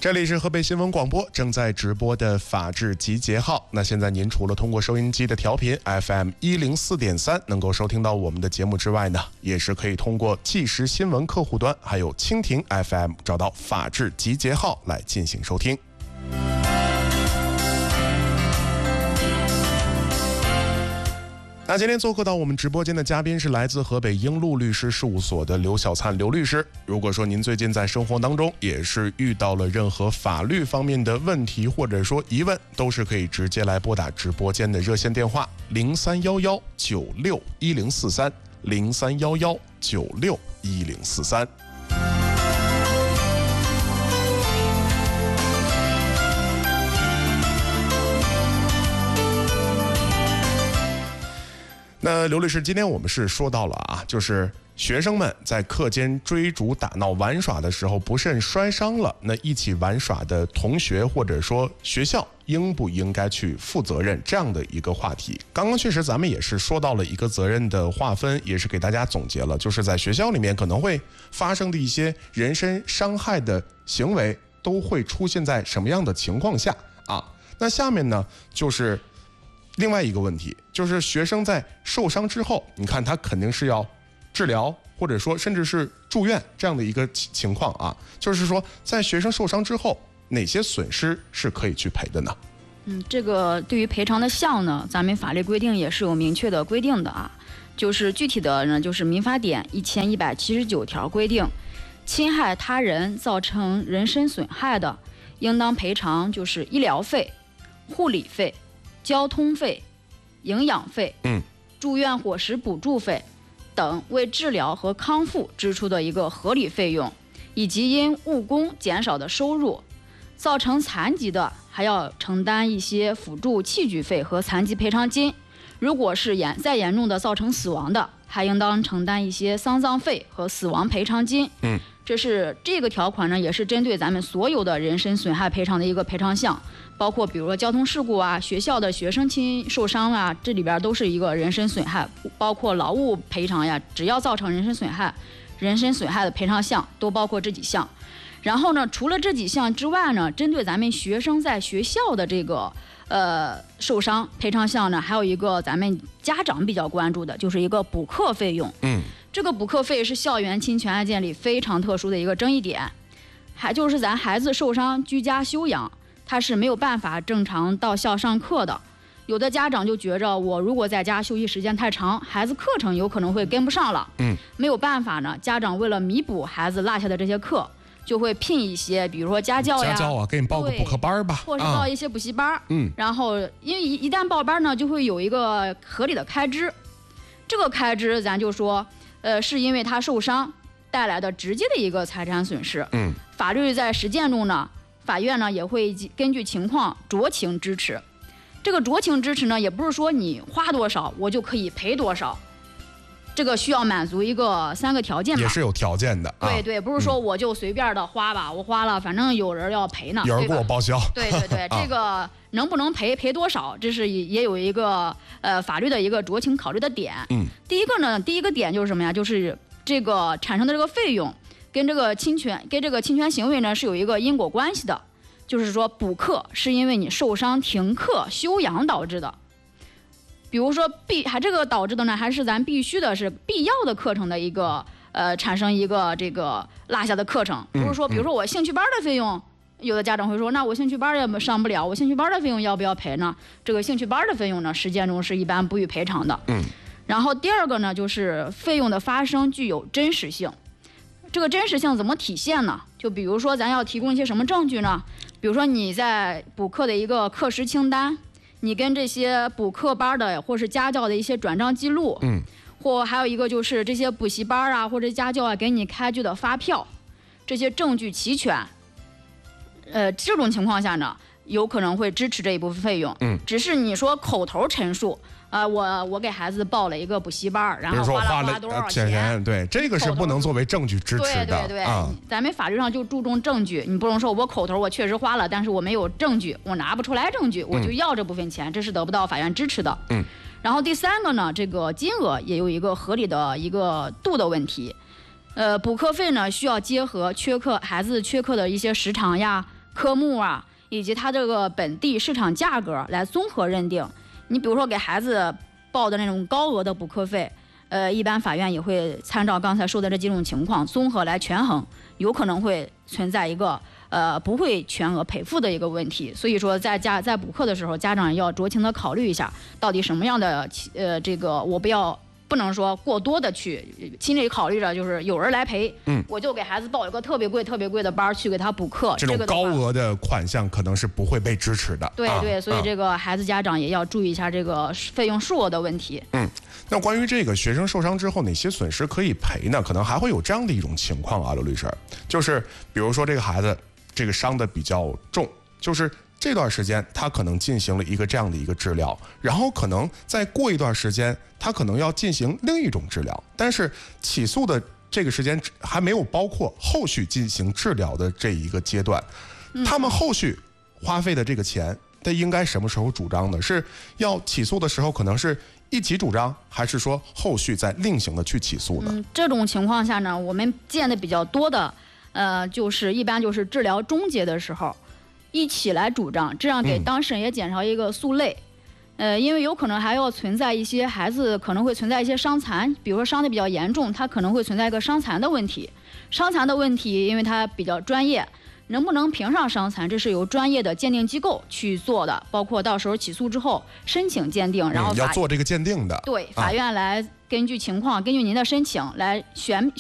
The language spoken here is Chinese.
这里是河北新闻广播正在直播的法治集结号。那现在您除了通过收音机的调频 FM104.3 能够收听到我们的节目之外呢，也是可以通过即时新闻客户端还有蜻蜓 FM 找到法治集结号来进行收听。那今天做客到我们直播间的嘉宾是来自河北英路律师事务所的刘小灿刘律师。如果说您最近在生活当中也是遇到了任何法律方面的问题或者说疑问，都是可以直接来拨打直播间的热线电话03119610430311961043。那刘律师，今天我们是说到了啊，就是学生们在课间追逐打闹玩耍的时候不慎摔伤了，那一起玩耍的同学或者说学校应不应该去负责任这样的一个话题。刚刚确实咱们也是说到了一个责任的划分，也是给大家总结了，就是在学校里面可能会发生的一些人身伤害的行为都会出现在什么样的情况下啊。那下面呢就是另外一个问题，就是学生在受伤之后，你看他肯定是要治疗，或者说甚至是住院这样的一个情况啊。就是说，在学生受伤之后，哪些损失是可以去赔的呢？ 这个对于赔偿的项呢，咱们法律规定也是有明确的规定的啊。就是具体的呢，就是民法典1179条规定，侵害他人造成人身损害的，应当赔偿就是医疗费、护理费、交通费、营养费、住院伙食补助费等为治疗和康复支出的一个合理费用，以及因误工减少的收入，造成残疾的还要承担一些辅助器具费和残疾赔偿金。如果是再严重的造成死亡的，还应当承担一些丧葬费和死亡赔偿金。这个条款呢，也是针对咱们所有的人身损害赔偿的一个赔偿项，包括比如说交通事故啊、学校的学生受伤啊，这里边都是一个人身损害，包括劳务赔偿呀，只要造成人身损害的赔偿项都包括这几项。然后呢，除了这几项之外呢，针对咱们学生在学校的这个受伤赔偿项呢，还有一个咱们家长比较关注的，就是一个补课费用。这个补课费是校园侵权案件里非常特殊的一个争议点，还就是咱孩子受伤居家休养，他是没有办法正常到校上课的。有的家长就觉着，我如果在家休息时间太长，孩子课程有可能会跟不上了。没有办法呢，家长为了弥补孩子落下的这些课，就会聘一些，比如说家教呀， 给你报个补课班吧， 或是报一些补习班。然后因为一旦报班呢，就会有一个合理的开支。这个开支咱就说，是因为他受伤带来的直接的一个财产损失。法律在实践中呢，法院呢也会根据情况酌情支持。这个酌情支持呢，也不是说你花多少我就可以赔多少，这个需要满足3个条件吧， 也是有条件的。 对，不是说我就随便的花吧，我花了反正有人要赔呢， 有人给我报销。 对，这个能不能赔多少，这是也有一个法律的一个酌情考虑的点。第一个点就是什么呀？就是这个产生的这个费用跟这个侵权行为呢是有一个因果关系的。就是说补课是因为你受伤停课休养导致的，比如说这个导致的呢，还是咱必须的是必要的课程的一个产生一个这个落下的课程。不是说比如说我兴趣班的费用，有的家长会说，那我兴趣班也上不了，我兴趣班的费用要不要赔呢？这个兴趣班的费用呢，实践中是一般不予赔偿的。然后第二个呢，就是费用的发生具有真实性。这个真实性怎么体现呢？就比如说咱要提供一些什么证据呢？比如说你在补课的一个课时清单，你跟这些补课班的或是家教的一些转账记录，或还有一个就是这些补习班啊或者家教啊给你开具的发票，这些证据齐全，这种情况下呢，有可能会支持这一部分费用。只是你说口头陈述，我给孩子报了一个补习班，然后花了多少钱？ 对，这个是不能作为证据支持的。 对，咱们法律上就注重证据，你不能说我口头我确实花了，但是我没有证据，我拿不出来证据，我就要这部分钱，这是得不到法院支持的。然后第三个呢，这个金额也有一个合理的一个度的问题。补课费呢需要结合孩子缺课的一些时长呀、 科目啊，以及它这个本地市场价格来综合认定。你比如说给孩子报的那种高额的补课费，一般法院也会参照刚才说的这几种情况，综合来权衡，有可能会存在一个不会全额赔付的一个问题。所以说在补课的时候，家长要酌情的考虑一下，到底什么样的这个我不能说过多的去心里考虑着，就是有人来赔，我就给孩子报一个特别贵的班去给他补课， 这种高额的款项可能是不会被支持的。 对，所以这个孩子家长也要注意一下这个费用数额的问题。 那关于这个学生受伤之后哪些损失可以赔呢？可能还会有这样的一种情况啊，刘律师，就是比如说这个孩子这个伤的比较重，就是这段时间他可能进行了一个这样的一个治疗，然后可能再过一段时间他可能要进行另一种治疗，但是起诉的这个时间还没有包括后续进行治疗的这一个阶段，他们后续花费的这个钱他应该什么时候主张呢？是要起诉的时候可能是一起主张，还是说后续再另行的去起诉呢？ 这种情况下呢，我们见的比较多的就是一般就是治疗终结的时候一起来主张，这样给当事人也减少一个诉累。因为有可能还要存在一些孩子可能会存在一些伤残，比如说伤的比较严重，他可能会存在一个伤残的问题。伤残的问题，因为他比较专业，能不能评上伤残，这是由专业的鉴定机构去做的，包括到时候起诉之后申请鉴定，然后要做这个鉴定的。 对，法院来根据情况，根据您的申请来选